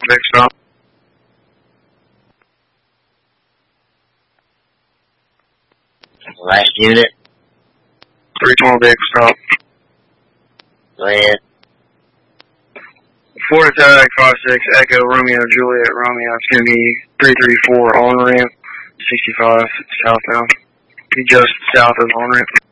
Vic stop. Last unit. 320 Vic stop. Go ahead. Ford Attack 56 Echo Romeo Juliet Romeo. It's going to be 334 on ramp 65 southbound. Just south of on ramp.